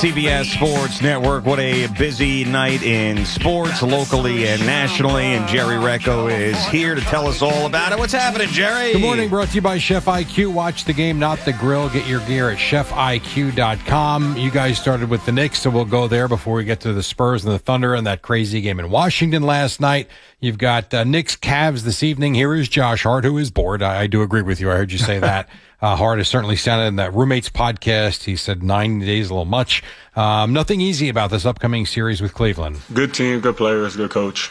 CBS Sports Network. What a busy night in sports, locally and nationally. And Jerry Recco is here to tell us all about it. What's happening, Jerry? Good morning. Brought to you by Chef IQ. Watch the game, not the grill. Get your gear at chefiq.com. You guys started with the Knicks, so we'll go there before we get to the Spurs and the Thunder and that crazy game in Washington last night. You've got Knicks Cavs this evening. Here is Josh Hart, who is bored. I do agree with you. I heard you say that. Hart has certainly sounded in that Roommates podcast. He said 9 days, a little much. Nothing easy about this upcoming series with Cleveland. Good team, good players, good coach.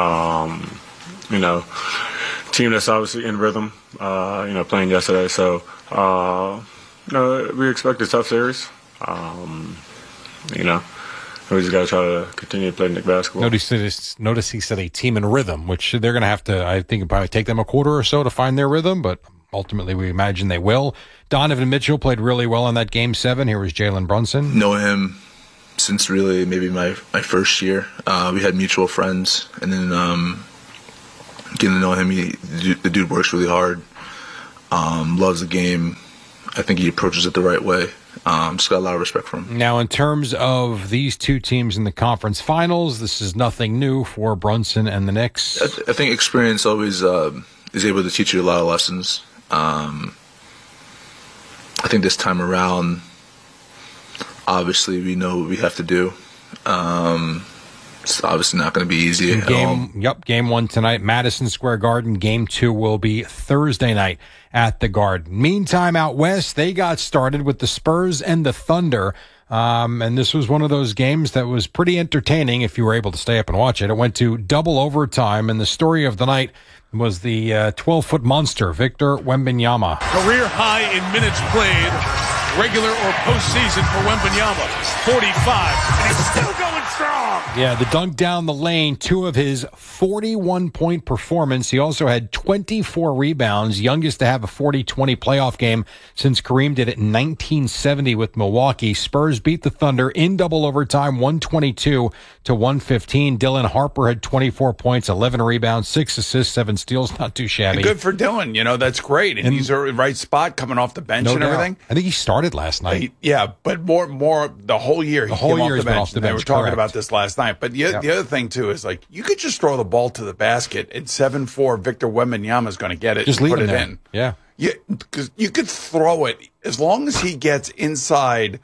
Team that's obviously in rhythm, playing yesterday. So, we expect a tough series. We just got to try to continue to play Knick basketball. Notice he said a team in rhythm, which they're going to have to, I think, probably take them a quarter or so to find their rhythm, but ultimately we imagine they will. Donovan Mitchell played really well in that Game 7. Here was Jalen Brunson. Know him since really maybe my first year. We had mutual friends, and then getting to know him, the dude works really hard, loves the game. I think he approaches it the right way. Just got a lot of respect for him. Now, in terms of these two teams in the conference finals, this is nothing new for Brunson and the Knicks. I think experience always is able to teach you a lot of lessons. I think this time around, obviously, we know what we have to do. It's obviously not going to be easy at all. Game 1 tonight, Madison Square Garden. Game 2 will be Thursday night at the Garden. Meantime, out west, they got started with the Spurs and the Thunder. And this was one of those games that was pretty entertaining if you were able to stay up and watch it. It went to double overtime, and the story of the night was the 12-foot monster, Victor Wembanyama. Career high in minutes played, regular or postseason for Wembanyama, 45, and he's still going strong. Yeah, the dunk down the lane, 2 of his 41-point performance. He also had 24 rebounds, youngest to have a 40-20 playoff game since Kareem did it in 1970 with Milwaukee. Spurs beat the Thunder in double overtime, 122-115. Dylan Harper had 24 points, 11 rebounds, 6 assists, 7 steals. Not too shabby. And good for Dylan. That's great. And he's in the right spot coming off the bench and everything. I think he started last night. But more the whole year. The whole year he's been off the bench. They were talking about this last night. But the other thing, too, is you could just throw the ball to the basket and 7'4" Victor Wembanyama is going to get it and put it in. Yeah. Because you could throw it as long as he gets inside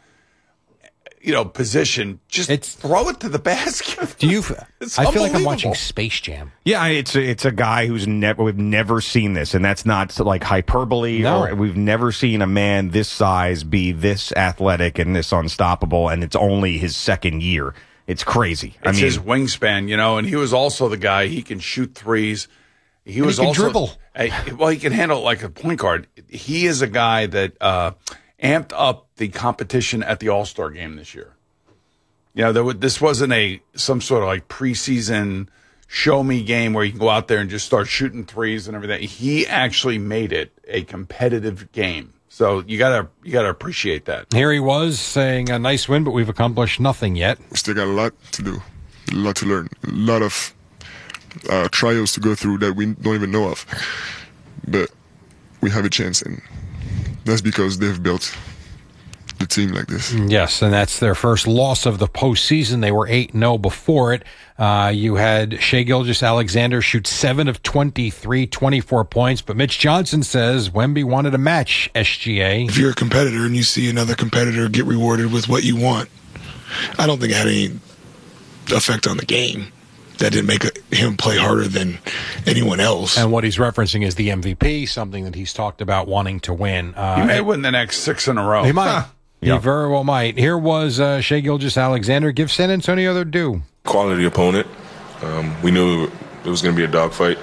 position, just throw it to the basket. I feel like I'm watching Space Jam. Yeah, it's a guy who's we've never seen this, and that's not like hyperbole. No. Or we've never seen a man this size be this athletic and this unstoppable, and it's only his second year. It's crazy. It's his wingspan, and he was also the guy, he can shoot threes. He was also dribble. He can handle it like a point guard. He is a guy that amped up the competition at the All-Star game this year. This wasn't some sort of preseason show me game where you can go out there and just start shooting threes and everything. He actually made it a competitive game. So you gotta appreciate that. Here he was saying a nice win, but we've accomplished nothing yet. We still got a lot to do, a lot to learn, a lot of trials to go through that we don't even know of. But we have a chance, and that's because they've built the team like this. Yes, and that's their first loss of the postseason. They were 8-0 before it. You had Shai Gilgeous-Alexander shoot 7 of 23, 24 points, but Mitch Johnson says Wemby wanted a match, SGA. If you're a competitor and you see another competitor get rewarded with what you want, I don't think it had any effect on the game. That didn't make him play harder than anyone else. And what he's referencing is the MVP, something that he's talked about wanting to win. He may win the next 6 in a row. He might. He very well might. Here was Shai Gilgeous-Alexander. Give San Antonio their due. Quality opponent. We knew it was going to be a dogfight.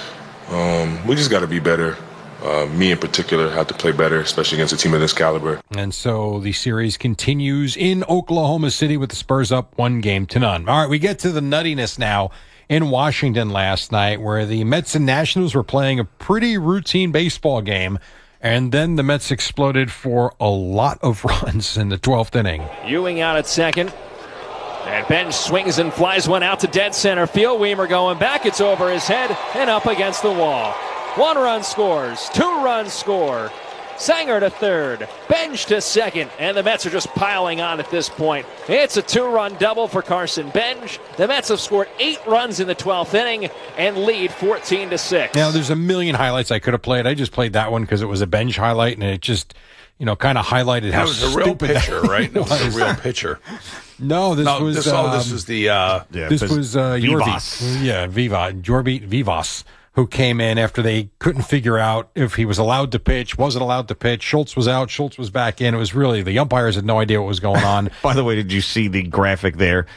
We just got to be better. Me in particular have to play better, especially against a team of this caliber. And so the series continues in Oklahoma City with the Spurs up 1-0. All right, we get to the nuttiness now in Washington last night, where the Mets and Nationals were playing a pretty routine baseball game. And then the Mets exploded for a lot of runs in the 12th inning. Ewing out at second. And Bench swings and flies one out to dead center field. Weimer going back. It's over his head and up against the wall. 1 run scores. 2 runs score. Sanger to third. Benj to second. And the Mets are just piling on at this point. It's a 2-run double for Carson Benj. The Mets have scored 8 runs in the 12th inning and lead 14-6. Now, there's a million highlights I could have played. I just played that one because it was a Benj highlight, and it just, kind of highlighted how That was a real pitcher, right? That was a real pitcher. No, this was Vivas. Jorge Vivas, who came in after they couldn't figure out if he was allowed to pitch, wasn't allowed to pitch. Schultz was out, Schultz was back in. It was really, the umpires had no idea what was going on. By the way, did you see the graphic there?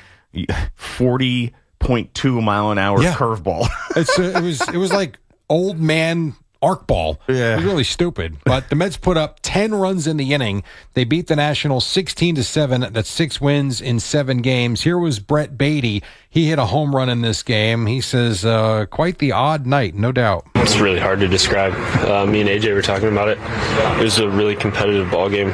40.2 mile an hour curveball. It was like old man arc ball. Yeah. It was really stupid. But the Mets put up 10 runs in the inning. They beat the Nationals 16-7. That's 6 wins in 7 games. Here was Brett Beatty. He hit a home run in this game. He says, quite the odd night, no doubt. It's really hard to describe. Me and AJ were talking about it. It was a really competitive ball game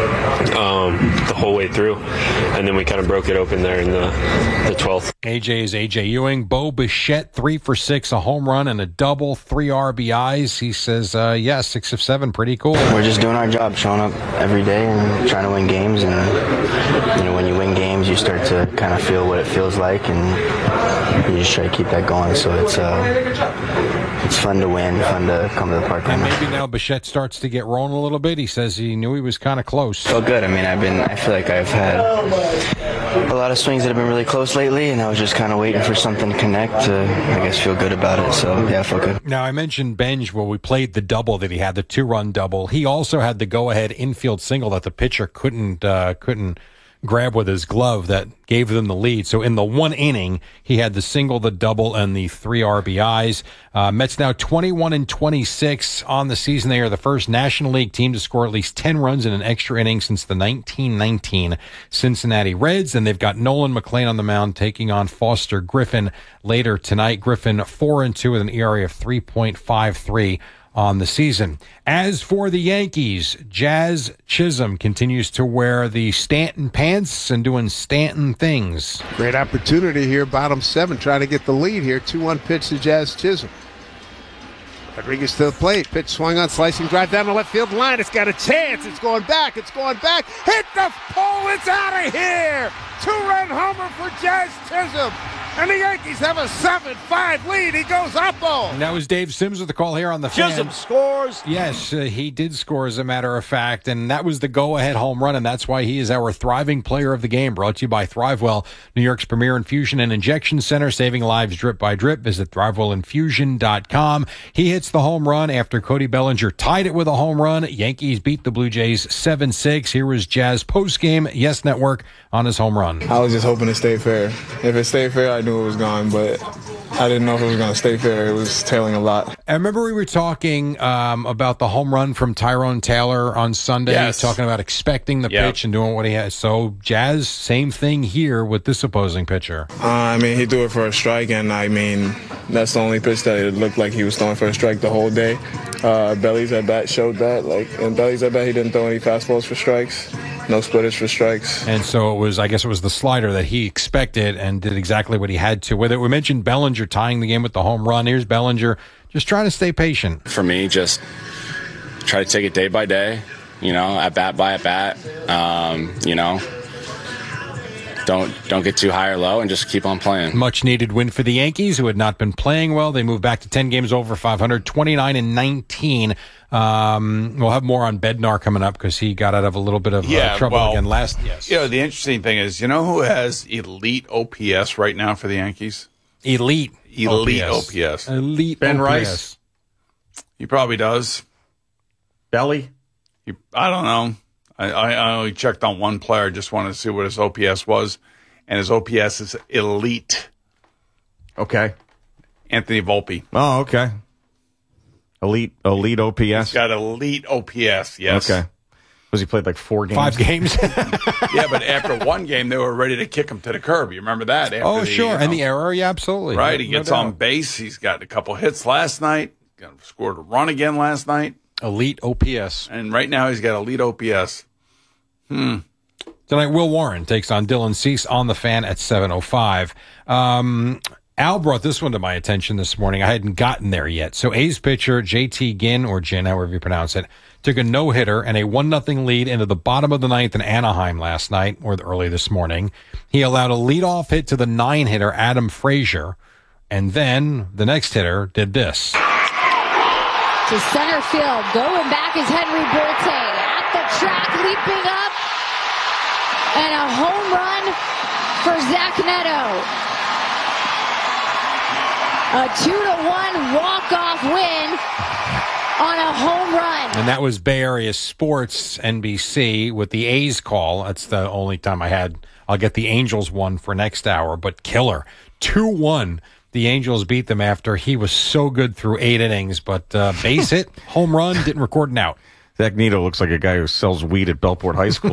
the whole way through. And then we kind of broke it open there in the 12th. AJ is AJ Ewing. Bo Bichette, 3 for 6, a home run and a double, 3 RBIs. He says, 6 of 7, pretty cool. We're just doing our job, showing up every day and trying to win games. And, when you win games, you start to kind of feel what it feels like, and you just try to keep that going. So it's fun to win, fun to come to the park. And maybe now Bichette starts to get rolling a little bit. He says he knew he was kind of close. Felt good. I feel like I've had a lot of swings that have been really close lately, and I was just kind of waiting for something to connect to, I guess, feel good about it. So, yeah, I felt good. Now, I mentioned Benj where we played the double that he had, the 2-run double. He also had the go-ahead infield single that the pitcher couldn't grab with his glove that gave them the lead. So in the 1 inning, he had the single, the double, and the 3 RBIs. Mets now 21-26 on the season. They are the first National League team to score at least 10 runs in an extra inning since the 1919 Cincinnati Reds. And they've got Nolan McLean on the mound taking on Foster Griffin later tonight. Griffin 4-2 with an ERA of 3.53 on the season. As for the Yankees, Jazz Chisholm continues to wear the Stanton pants and doing Stanton things. Great opportunity here, bottom 7, trying to get the lead here. 2-1 pitch to Jazz Chisholm. Rodriguez to the plate. Pitch swung on, slicing drive down the left field line. It's got a chance. It's going back. Hit the pole. It's out of here. 2-run homer for Jazz Chisholm. And the Yankees have a 7-5 lead. He goes up-o. And that was Dave Sims with the call here on the Fan. Chisholm scores. Yes, he did score, as a matter of fact. And that was the go-ahead home run, and that's why he is our thriving player of the game. Brought to you by ThriveWell, New York's premier infusion and injection center, saving lives drip by drip. Visit ThriveWellInfusion.com. He hits the home run after Cody Bellinger tied it with a home run. Yankees beat the Blue Jays 7-6. Here was Jazz postgame, Yes Network, on his home run. I was just hoping it stayed fair. If it stayed fair, I knew it was gone, but I didn't know if it was going to stay fair. It was tailing a lot. I remember we were talking about the home run from Tyrone Taylor on Sunday, talking about expecting the pitch and doing what he has. So, Jazz, same thing here with this opposing pitcher. He threw it for a strike, and that's the only pitch that it looked like he was throwing for a strike the whole day. Belly's at bat showed that. In Belly's at bat, he didn't throw any fastballs for strikes. No splitters for strikes. And so it was the slider that he expected and did exactly what he had to with it. We mentioned Bellinger tying the game with the home run. Here's Bellinger just trying to stay patient. For me, just try to take it day by day, at bat by at bat, Don't get too high or low and just keep on playing. Much needed win for the Yankees, who had not been playing well. They moved back to 10 games over 500, 29-19. We'll have more on Bednar coming up because he got out of a little bit of trouble again last. Yes. The interesting thing is, who has elite OPS right now for the Yankees? Elite OPS. Elite Ben OPS. Rice. He probably does. Belly? I don't know. I only checked on one player. Just wanted to see what his OPS was, and his OPS is elite. Okay. Anthony Volpe. Oh, okay. Elite OPS. He's got elite OPS. Yes. Okay. Was he played like 4 games? 5 games. Yeah, but after 1 game, they were ready to kick him to the curb. You remember that? Sure. And the error, yeah, absolutely. Right. He gets on base. He's got a couple hits last night. Scored a run again last night. Elite OPS. And right now he's got elite OPS. Tonight, Will Warren takes on Dylan Cease on the Fan at 7:05. Al brought this one to my attention this morning. I hadn't gotten there yet. So A's pitcher JT Ginn, or Ginn, however you pronounce it, took a no-hitter and a 1-0 lead into the bottom of the ninth in Anaheim last night, or early this morning. He allowed a leadoff hit to the 9-hitter, Adam Frazier, and then the next hitter did this. To center field, going back is Henry Bolte. At the track, leaping up, and a home run for Zach Neto. A 2-1 walk-off win on a home run. And that was Bay Area Sports, NBC, with the A's call. That's the only time I had. I'll get the Angels one for next hour, but killer. 2-1. The Angels beat them after he was so good through 8 innings, but base hit, home run, didn't record an out. Zach Neto looks like a guy who sells weed at Belport High School.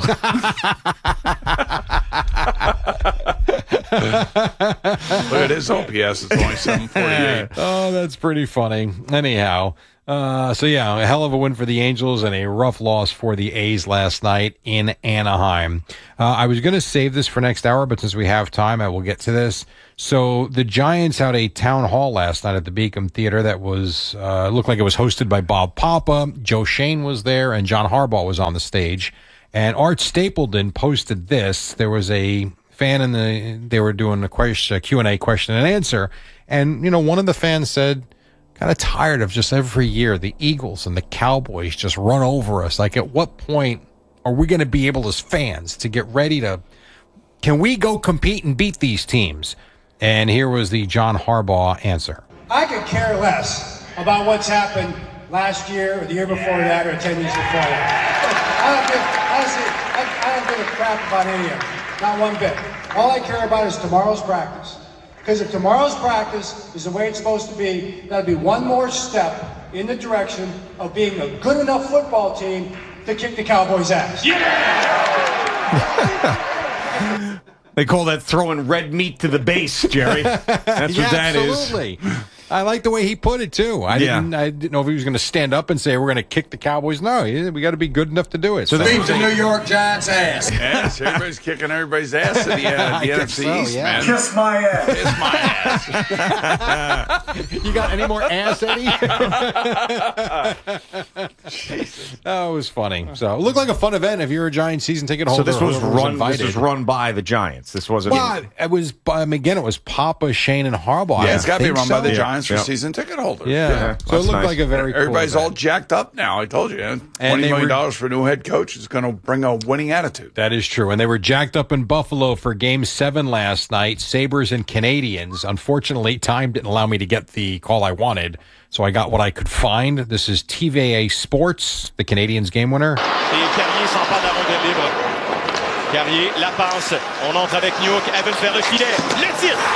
Look at his OPS. It's only 748. Oh, that's pretty funny. Anyhow, so yeah, a hell of a win for the Angels and a rough loss for the A's last night in Anaheim. I was going to save this for next hour, but since we have time, I will get to this. So the Giants had a town hall last night at the Beacom Theater that was looked like it was hosted by Bob Papa. Joe Shane was there, and John Harbaugh was on the stage. And Art Stapleton posted this. There was a fan they were doing a Q&A question and answer. And, you know, one of the fans said, kind of tired of just every year the Eagles and the Cowboys just run over us. Like, at what point are we going to be able as fans to get ready to, can we go compete and beat these teams? And here was the John Harbaugh answer. I could care less about what's happened last year or the year before that or 10 years before that. I don't give a crap about any of it. Not one bit. All I care about is tomorrow's practice. Because if tomorrow's practice is the way it's supposed to be, that'll be one more step in the direction of being a good enough football team to kick the Cowboys' ass. Yeah! They call that throwing red meat to the base, Jerry. That's what that is. Absolutely. I like the way he put it, too. I didn't know if he was going to stand up and say, we're going to kick the Cowboys. No, we got to be good enough to do it. So beat the New York Giants' ass. Yes, everybody's kicking everybody's ass at the NFC East, man. Kiss my ass. Kiss my ass. You got any more ass, Eddie? Jesus. That was funny. So it looked like a fun event if you're a Giants season ticket holder. So this was run by the Giants. This wasn't. Well, it was. Again, it was Papa, Shane, and Harbaugh. Yeah, it's got to be run by the Giants for Yeah. season ticket holders. Yeah. So it looked like a very. Everybody's cool all event. jacked up now. I told you, $20 million for a new head coach is going to bring a winning attitude. That is true. And they were jacked up in Buffalo for Game 7 last night. Sabres and Canadians. Unfortunately, time didn't allow me to get the call I wanted, so I got what I could find. This is TVA Sports, the Canadians game winner. Et Carrier s'empare de la rondelle libre. Carrier, la passe. On entre avec Newhook. Elle veut faire le filet. Le tir. Et le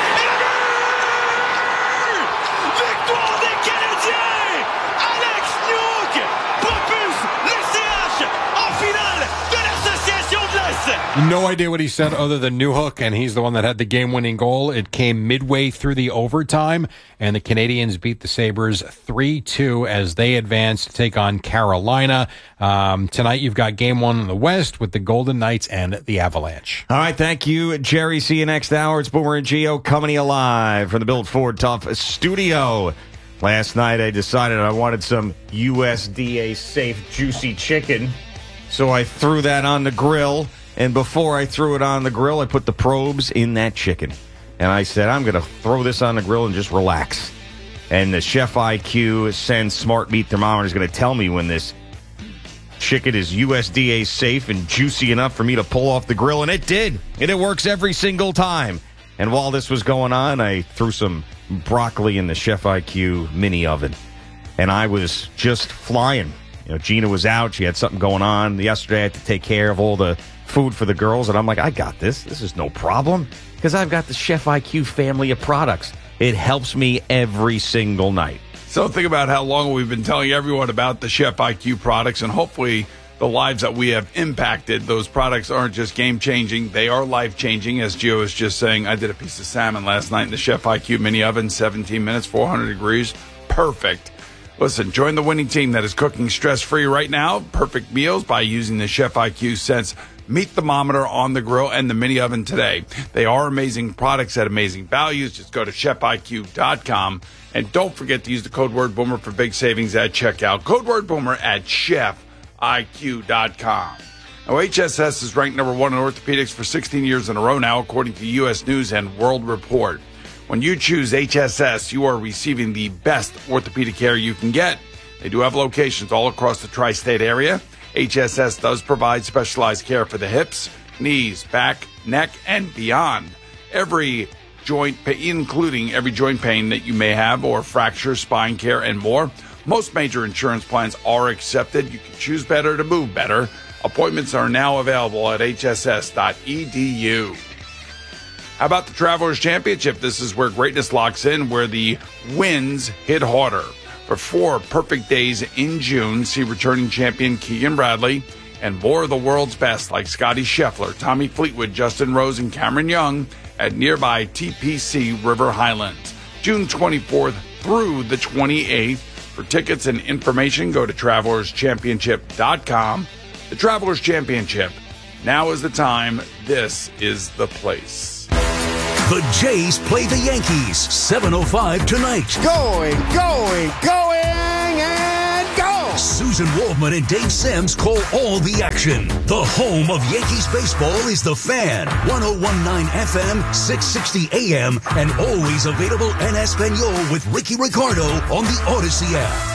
but! Victoire des Canadiens! Alex Newhook propulse le CH en finale de l'Association de l'Est. No idea what he said other than Newhook, and he's the one that had the game-winning goal. It came midway through the overtime, and the Canadians beat the Sabres 3-2 as they advance to take on Carolina. Tonight you've got Game 1 in the West with the Golden Knights and the Avalanche. All right, thank you, Jerry. See you next hour. It's Boomer and Gio coming to you live from the Built Ford Tough studio. Last night I decided I wanted some USDA safe juicy chicken, so I threw that on the grill. And before I threw it on the grill, I put the probes in that chicken. And I said, I'm going to throw this on the grill and just relax. And the Chef IQ Send Smart Meat Thermometer is going to tell me when this chicken is USDA safe and juicy enough for me to pull off the grill. And it did. And it works every single time. And while this was going on, I threw some broccoli in the Chef IQ mini oven. And I was just flying. You know, Gina was out. She had something going on. Yesterday I had to take care of all the food for the girls, and I'm like, I got this. This is no problem because I've got the Chef IQ family of products. It helps me every single night. So think about how long we've been telling everyone about the Chef IQ products, and hopefully the lives that we have impacted, those products aren't just game-changing. They are life-changing, as Gio was just saying. I did a piece of salmon last night in the Chef IQ mini oven, 17 minutes, 400 degrees. Perfect. Listen, join the winning team that is cooking stress-free right now. Perfect meals by using the Chef IQ Sense meat thermometer on the grill and the mini oven today. They are amazing products at amazing values. Just go to chefiq.com and don't forget to use the code word Boomer for big savings at checkout. Code word Boomer at chefiq.com. Now, HSS is ranked number 1 in orthopedics for 16 years in a row now, according to U.S. News and World Report. When you choose HSS, you are receiving the best orthopedic care you can get. They do have locations all across the tri-state area. HSS does provide specialized care for the hips, knees, back, neck, and beyond. Every joint, including every joint pain that you may have, or fracture, spine care, and more. Most major insurance plans are accepted. You can choose better to move better. Appointments are now available at hss.edu. How about the Travelers Championship? This is where greatness locks in, where the wins hit harder. For 4 perfect days in June, see returning champion Keegan Bradley and more of the world's best like Scotty Scheffler, Tommy Fleetwood, Justin Rose, and Cameron Young at nearby TPC River Highlands. June 24th through the 28th. For tickets and information, go to TravelersChampionship.com. The Travelers Championship. Now is the time. This is the place. The Jays play the Yankees, 7:05 tonight. Going, and go! Susan Waldman and Dave Sims call all the action. The home of Yankees baseball is The Fan, 101.9 FM, 660 AM, and always available en Espanol with Ricky Ricardo on the Odyssey app.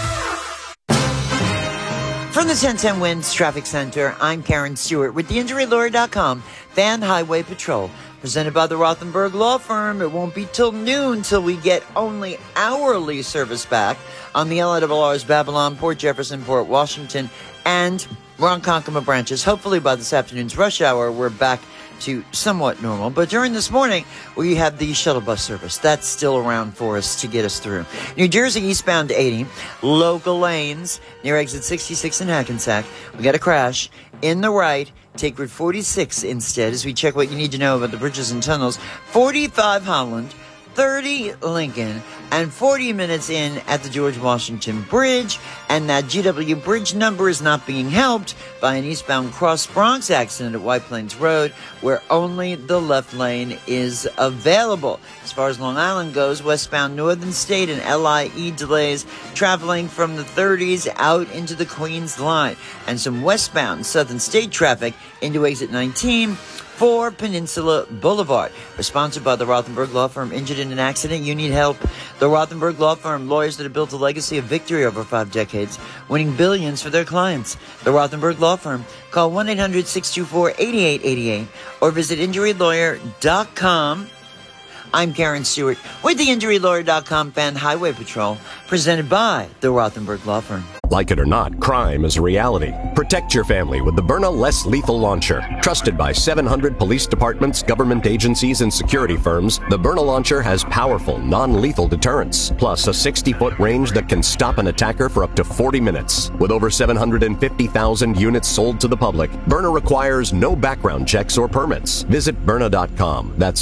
From the 1010 Winds Traffic Center, I'm Karen Stewart with theinjurylawyer.com Fan Highway Patrol. Presented by the Rothenberg Law Firm. It won't be till noon till we get only hourly service back on the LIRR's Babylon, Port Jefferson, Port Washington, and Ronkonkoma branches. Hopefully by this afternoon's rush hour, we're back to somewhat normal. But during this morning, we have the shuttle bus service. That's still around for us to get us through. New Jersey eastbound 80, local lanes near exit 66 in Hackensack. We got a crash in the right. Take Route 46 instead as we check what you need to know about the bridges and tunnels. 45 Holland, 30 Lincoln, and 40 minutes in at the George Washington Bridge. And that GW Bridge number is not being helped by an eastbound Cross Bronx accident at White Plains Road, where only the left lane is available. As far as Long Island goes, westbound Northern State and LIE delays traveling from the 30s out into the Queens line. And some westbound Southern State traffic into exit 19 for Peninsula Boulevard. We're sponsored by the Rothenberg Law Firm. Injured in an accident? You need help? The Rothenberg Law Firm, lawyers that have built a legacy of victory over 5 decades, winning billions for their clients. The Rothenberg Law Firm. Call 1-800-624-8888 or visit injurylawyer.com. I'm Karen Stewart with the injurylawyer.com Fan Highway Patrol, presented by the Rothenberg Law Firm. Like it or not, crime is a reality. Protect your family with the Byrna Less Lethal Launcher. Trusted by 700 police departments, government agencies, and security firms, the Byrna Launcher has powerful, non-lethal deterrence, plus a 60-foot range that can stop an attacker for up to 40 minutes. With over 750,000 units sold to the public, Byrna requires no background checks or permits. Visit Byrna.com. That's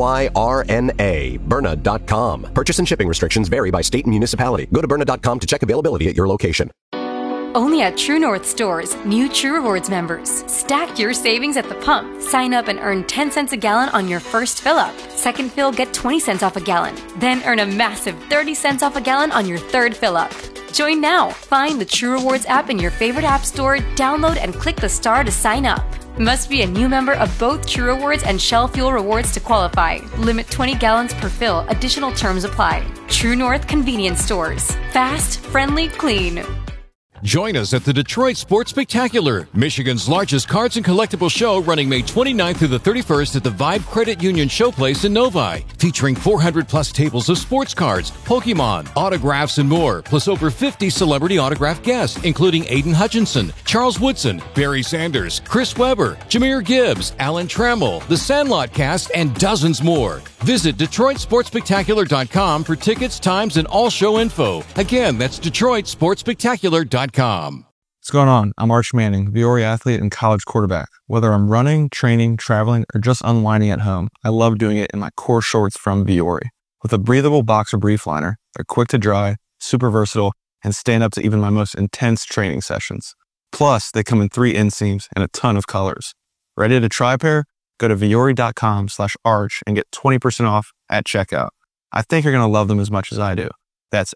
BYRNA, Byrna.com. Purchase and shipping restrictions vary by state and municipality. Go to Byrna.com to check availability at your location. Only at True North stores, new True Rewards members. Stack your savings at the pump. Sign up and earn 10 cents a gallon on your first fill up. Second fill, get 20 cents off a gallon. Then earn a massive 30 cents off a gallon on your third fill up. Join now. Find the True Rewards app in your favorite app store, download and click the star to sign up. Must be a new member of both True Rewards and Shell Fuel Rewards to qualify. Limit 20 gallons per fill. Additional terms apply. True North Convenience Stores. Fast, friendly, clean. Join us at the Detroit Sports Spectacular, Michigan's largest cards and collectible show, running May 29th through the 31st at the Vibe Credit Union Showplace in Novi, featuring 400 plus tables of sports cards, Pokemon, autographs, and more, plus over 50 celebrity autograph guests, including Aiden Hutchinson, Charles Woodson, Barry Sanders, Chris Webber, Jameer Gibbs, Alan Trammell, The Sandlot Cast, and dozens more. Visit DetroitSportsSpectacular.com for tickets, times, and all show info. Again, that's DetroitSportsSpectacular.com. What's going on? I'm Arch Manning, Viore athlete and college quarterback. Whether I'm running, training, traveling, or just unwinding at home, I love doing it in my core shorts from Viore. With a breathable boxer brief liner, they're quick to dry, super versatile, and stand up to even my most intense training sessions. Plus, they come in 3 inseams and a ton of colors. Ready to try a pair? Go to Vuori.com/arch and get 20% off at checkout. I think you're going to love them as much as I do. That's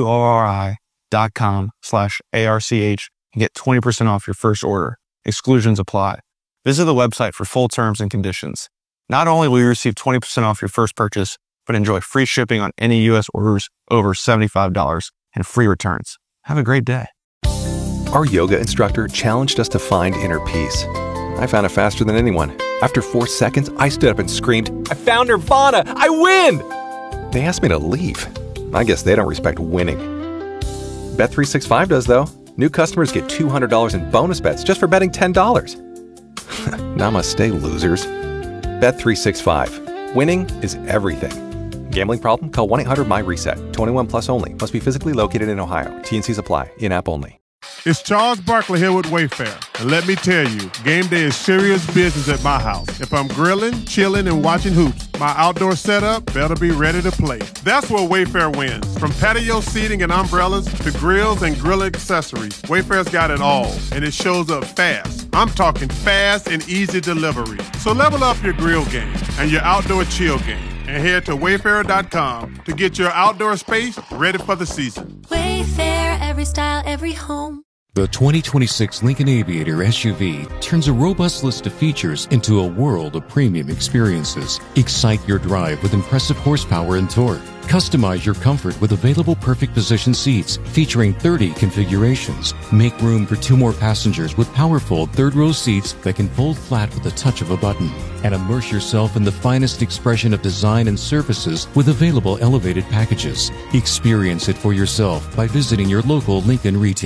Vuori.com/ARCH and get 20% off your first order. Exclusions apply. Visit the website for full terms and conditions. Not only will you receive 20% off your first purchase, but enjoy free shipping on any U.S. orders over $75 and free returns. Have a great day. Our yoga instructor challenged us to find inner peace. I found it faster than anyone. After 4 seconds, I stood up and screamed, "I found Nirvana! I win!" They asked me to leave. I guess they don't respect winning. Bet365 does, though. New customers get $200 in bonus bets just for betting $10. Namaste, losers. Bet365. Winning is everything. Gambling problem? Call 1-800-MY-RESET. 21 plus only. Must be physically located in Ohio. T&Cs apply. In-app only. It's Charles Barkley here with Wayfair. And let me tell you, game day is serious business at my house. If I'm grilling, chilling, and watching hoops, my outdoor setup better be ready to play. That's where Wayfair wins. From patio seating and umbrellas to grills and grill accessories, Wayfair's got it all, and it shows up fast. I'm talking fast and easy delivery. So level up your grill game and your outdoor chill game, and head to Wayfair.com to get your outdoor space ready for the season. Wayfair, every style, every home. The 2026 Lincoln Aviator SUV turns a robust list of features into a world of premium experiences. Excite your drive with impressive horsepower and torque. Customize your comfort with available perfect position seats featuring 30 configurations. Make room for 2 more passengers with powerful third-row seats that can fold flat with the touch of a button. And immerse yourself in the finest expression of design and services with available elevated packages. Experience it for yourself by visiting your local Lincoln retailer.